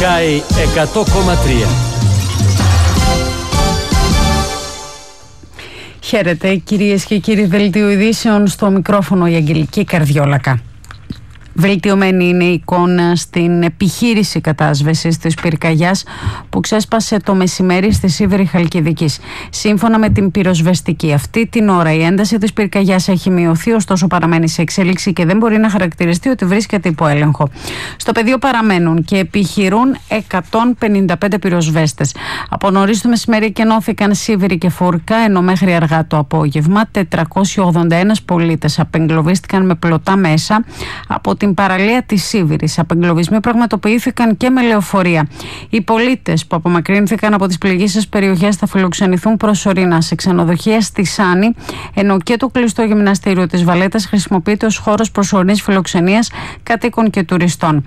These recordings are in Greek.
Sky 100,3. Χαίρετε κυρίες και κύριοι, δελτίο ειδήσεων, στο μικρόφωνο η Αγγελική Καρδιόλακα. Βελτιωμένη είναι η εικόνα στην επιχείρηση κατάσβεσης της πυρκαγιάς που ξέσπασε το μεσημέρι στη Σίβηρη Χαλκιδικής. Σύμφωνα με την πυροσβεστική, αυτή την ώρα η ένταση της πυρκαγιάς έχει μειωθεί, ωστόσο παραμένει σε εξέλιξη και δεν μπορεί να χαρακτηριστεί ότι βρίσκεται υπό έλεγχο. Στο πεδίο παραμένουν και επιχειρούν 155 πυροσβέστες. Από νωρίς το μεσημέρι εκενώθηκαν Σίβηρη και Φούρκα, ενώ μέχρι αργά το απόγευμα 481 πολίτες απεγκλωβίστηκαν με πλωτά μέσα από την παραλία της Σίβηρης. Απεγκλωβισμοί πραγματοποιήθηκαν και με λεωφορεία. Οι πολίτες που απομακρύνθηκαν από τις πληγήσεις περιοχές θα φιλοξενηθούν προσωρινά σε ξενοδοχεία στη Σάνη, ενώ και το κλειστό γυμναστήριο της Βαλέτας χρησιμοποιείται ως χώρος προσωρινής φιλοξενίας κατοίκων και τουριστών.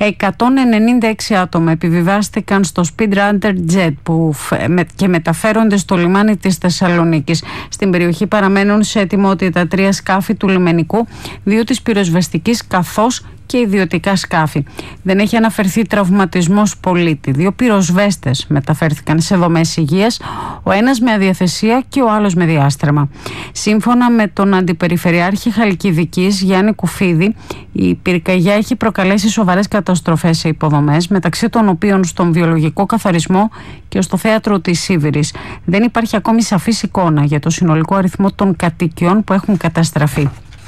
196 άτομα επιβιβάστηκαν στο Speedrunner Jet και μεταφέρονται στο λιμάνι της Θεσσαλονίκης. Στην περιοχή παραμένουν σε ετοιμότητα 3 σκάφη του λιμενικού, 2 της πυροσβεστικής καθώς και ιδιωτικά σκάφη. Δεν έχει αναφερθεί τραυματισμός πολίτη. 2 πυροσβέστες μεταφέρθηκαν σε δομές υγείας, ο ένας με αδιαθεσία και ο άλλος με διάστρεμα. Σύμφωνα με τον Αντιπεριφερειάρχη Χαλκιδικής Γιάννη Κουφίδη, η πυρκαγιά έχει προκαλέσει σοβαρές καταστροφές σε υποδομές, μεταξύ των οποίων στον βιολογικό καθαρισμό και στο θέατρο της Σίβηρης. Δεν υπάρχει ακόμη σαφής εικόνα για το συνολικό αριθμό των κατοικιών που έχουν καταστραφεί.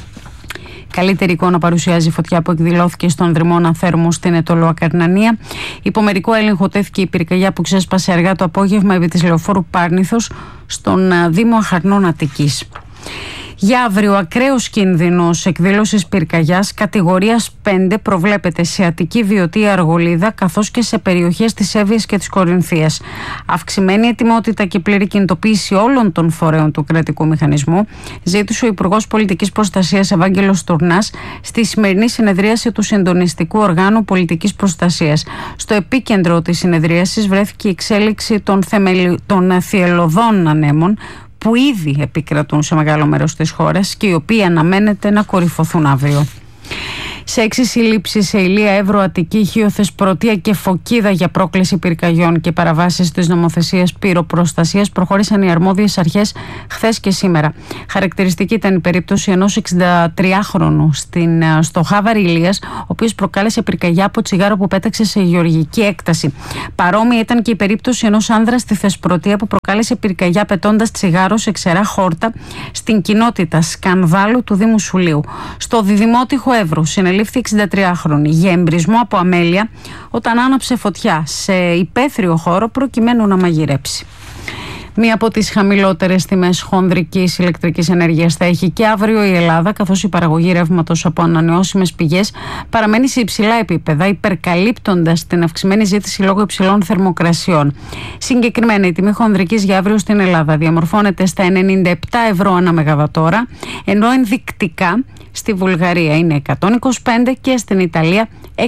Καλύτερη εικόνα παρουσιάζει η φωτιά που εκδηλώθηκε στον Δρυμώνα Θέρμου στην Αιτωλοακαρνανία. Υπό μερικό έλεγχο τέθηκε η πυρκαγιά που ξέσπασε αργά το απόγευμα επί της λεωφόρου Πάρνηθος στον Δήμο Αχαρνών Αττικής. Για αύριο, ακραίος κίνδυνος εκδήλωσης πυρκαγιάς κατηγορίας 5 προβλέπεται σε Αττική, Βιωτία, Αργολίδα καθώς και σε περιοχές της Εύβοιας και της Κορινθίας. Αυξημένη ετοιμότητα και πλήρη κινητοποίηση όλων των φορέων του κρατικού μηχανισμού ζήτησε ο Υπουργός Πολιτικής Προστασίας Ευάγγελος Τουρνάς στη σημερινή συνεδρίαση του Συντονιστικού Οργάνου Πολιτικής Προστασίας. Στο επίκεντρο της συνεδρίασης βρέθηκε η εξέλιξη των θυελλωδών ανέμων που ήδη επικρατούν σε μεγάλο μέρος της χώρας και οι οποίοι αναμένεται να κορυφωθούν αύριο. Σε 6 συλλήψεις σε Ηλία, Εύρο, Αττική, Χίο, Θεσπρωτεία και Φωκίδα για πρόκληση πυρκαγιών και παραβάσεις της νομοθεσίας πυροπροστασίας προχώρησαν οι αρμόδιες αρχές χθες και σήμερα. Χαρακτηριστική ήταν η περίπτωση ενός 63χρονου στο Χάβαρη Ηλίας, ο οποίος προκάλεσε πυρκαγιά από τσιγάρο που πέταξε σε γεωργική έκταση. Παρόμοια ήταν και η περίπτωση ενός άνδρα στη Θεσπρωτεία που προκάλεσε πυρκαγιά πετώντας τσιγάρο σε ξερά χόρτα στην κοινότητα Σκανδάλου του Δήμου Σουλίου. Στο Διδημότυχο Εύρου συνελήφθη 63χρονη για εμπρισμό από αμέλεια όταν άναψε φωτιά σε υπαίθριο χώρο προκειμένου να μαγειρέψει. Μία από τις χαμηλότερες τιμές χονδρικής ηλεκτρικής ενέργειας θα έχει και αύριο η Ελλάδα, καθώς η παραγωγή ρεύματος από ανανεώσιμες πηγές παραμένει σε υψηλά επίπεδα, υπερκαλύπτοντας την αυξημένη ζήτηση λόγω υψηλών θερμοκρασιών. Συγκεκριμένα, η τιμή χονδρικής για αύριο στην Ελλάδα διαμορφώνεται στα 97 ευρώ ανά μεγαβατόρα, ενώ ενδεικτικά στη Βουλγαρία είναι 125 και στην Ιταλία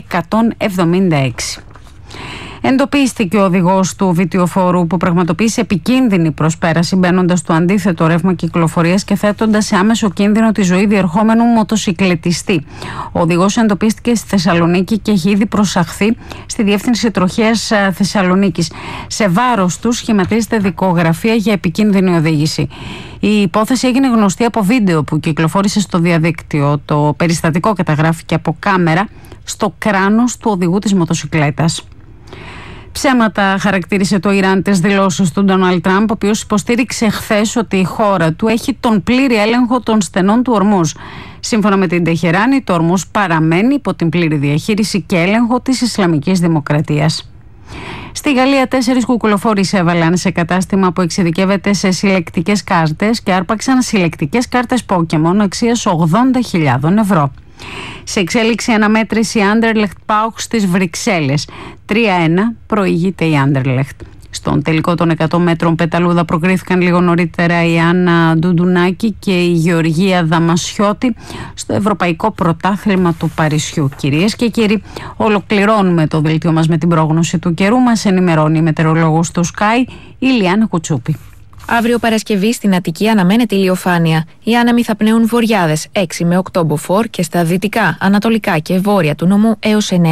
176. Εντοπίστηκε ο οδηγός του βιτιοφόρου που πραγματοποίησε επικίνδυνη προσπέραση μπαίνοντας στο αντίθετο ρεύμα κυκλοφορίας και θέτοντας σε άμεσο κίνδυνο τη ζωή διερχόμενου μοτοσικλετιστή. Ο οδηγός εντοπίστηκε στη Θεσσαλονίκη και έχει ήδη προσαχθεί στη Διεύθυνση Τροχέας Θεσσαλονίκης. Σε βάρος του σχηματίζεται δικογραφία για επικίνδυνη οδήγηση. Η υπόθεση έγινε γνωστή από βίντεο που κυκλοφόρησε στο διαδίκτυο. Το περιστατικό καταγράφηκε από κάμερα στο κράνος του οδηγού της μοτοσικλέτας. Ψέματα χαρακτήρισε το Ιράν τις δηλώσεις του Ντόναλντ Τραμπ, ο οποίος υποστήριξε χθες ότι η χώρα του έχει τον πλήρη έλεγχο των στενών του Ορμούζ. Σύμφωνα με την Τεχεράνη, το Ορμούζ παραμένει υπό την πλήρη διαχείριση και έλεγχο της Ισλαμικής Δημοκρατίας. Στη Γαλλία, 4 κουκουλοφόροι έβαλαν σε κατάστημα που εξειδικεύεται σε συλλεκτικές κάρτες και άρπαξαν συλλεκτικές κάρτες Pokémon αξίας 80.000 ευρώ. Σε εξέλιξη αναμέτρηση Anderlecht Pauk στις Βρυξέλλες. 3-1 προηγείται η Anderlecht. Στον τελικό των 100 μέτρων πεταλούδα προκρίθηκαν λίγο νωρίτερα η Άννα Ντουντουνάκη και η Γεωργία Δαμασιώτη στο Ευρωπαϊκό Πρωτάθλημα του Παρισιού. Κυρίες και κύριοι, ολοκληρώνουμε το δελτίο μας με την πρόγνωση του καιρού. Μας ενημερώνει η μετεωρολόγος του Sky, η Λιάννα Κουτσούπη. Αύριο Παρασκευή στην Αττική αναμένεται ηλιοφάνεια. Οι άνεμοι θα πνέουν βορειάδες 6 με 8 μποφόρ και στα δυτικά, ανατολικά και βόρεια του νομού έως 9.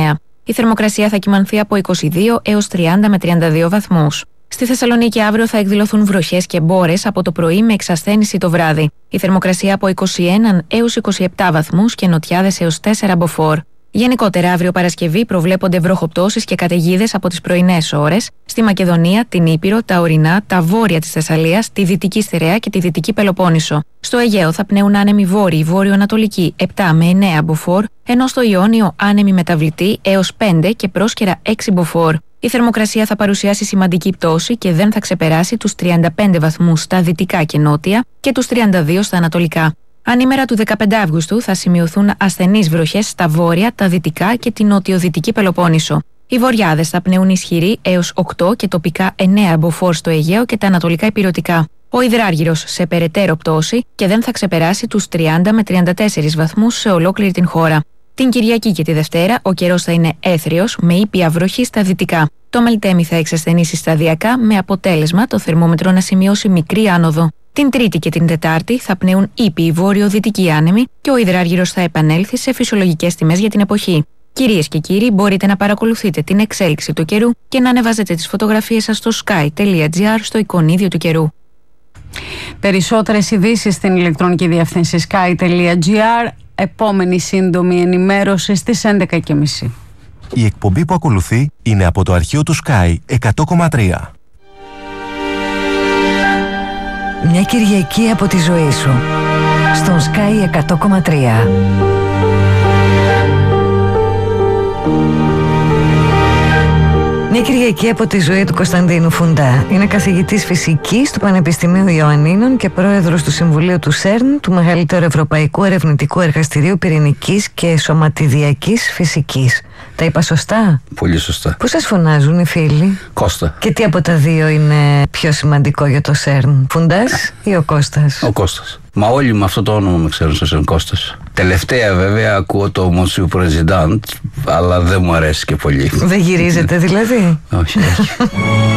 Η θερμοκρασία θα κυμανθεί από 22 έως 30 με 32 βαθμούς. Στη Θεσσαλονίκη αύριο θα εκδηλωθούν βροχές και μπόρες από το πρωί με εξασθένηση το βράδυ. Η θερμοκρασία από 21 έως 27 βαθμούς και νοτιάδες έως 4 μποφόρ. Γενικότερα, αύριο Παρασκευή προβλέπονται βροχοπτώσεις και καταιγίδες από τις πρωινές ώρες στη Μακεδονία, την Ήπειρο, τα ορεινά, τα βόρεια της Θεσσαλίας, τη Δυτική Στιρέα και τη Δυτική Πελοπόννησο. Στο Αιγαίο θα πνέουν άνεμοι βόρειοι, βόρειο-ανατολικοί 7 με 9 μποφόρ, ενώ στο Ιόνιο άνεμοι μεταβλητοί έως 5 και πρόσκαιρα 6 μποφόρ. Η θερμοκρασία θα παρουσιάσει σημαντική πτώση και δεν θα ξεπεράσει τους 35 βαθμούς στα δυτικά και νότια και τους 32 στα ανατολικά. Ανήμερα του 15 Αυγούστου θα σημειωθούν ασθενείς βροχές στα βόρεια, τα δυτικά και την νοτιοδυτική Πελοπόννησο. Οι βορειάδες θα πνέουν ισχυροί έως 8 και τοπικά 9 μποφόρ στο Αιγαίο και τα ανατολικά ηπειρωτικά. Ο υδράργυρος σε περαιτέρω πτώση και δεν θα ξεπεράσει τους 30 με 34 βαθμούς σε ολόκληρη την χώρα. Την Κυριακή και τη Δευτέρα ο καιρός θα είναι έθριος με ήπια βροχή στα δυτικά. Το Μελτέμι θα εξασθενήσει σταδιακά με αποτέλεσμα το θερμόμετρο να σημειώσει μικρή άνοδο. Την Τρίτη και την Τετάρτη θα πνέουν ήπιοι βόρειο-δυτικοί άνεμοι και ο υδράργυρος θα επανέλθει σε φυσιολογικές τιμές για την εποχή. Κυρίες και κύριοι, μπορείτε να παρακολουθείτε την εξέλιξη του καιρού και να ανεβάζετε τις φωτογραφίες σας στο sky.gr στο εικονίδιο του καιρού. Περισσότερες ειδήσεις στην ηλεκτρονική διεύθυνση sky.gr. Επόμενη σύντομη ενημέρωση στις 11:30. Η εκπομπή που ακολουθεί είναι από το αρχείο του Sky 100,3. Μια Κυριακή από τη ζωή σου στον Sky 100,3. Μια Κυριακή από τη ζωή του Κωνσταντίνου Φουντά. Είναι καθηγητής φυσικής του Πανεπιστημίου Ιωαννίνων και πρόεδρος του Συμβουλίου του ΣΕΡΝ, του μεγαλύτερου Ευρωπαϊκού Ερευνητικού Εργαστηρίου Πυρηνικής και Σωματιδιακής Φυσικής. Τα είπα σωστά? Πολύ σωστά. Πώς σας φωνάζουν οι φίλοι? Κώστα. Και τι από τα δύο είναι πιο σημαντικό για το ΣΕΡΝ, Φουντάς ή ο Κώστας? Ο Κώστας. Μα όλοι με αυτό το όνομα με ξέρουν στο ΣΕΡΝ, Κώστας. Τελευταία βέβαια ακούω το Monsieur President, αλλά δεν μου αρέσει και πολύ. Δεν γυρίζετε δηλαδή? Όχι, όχι.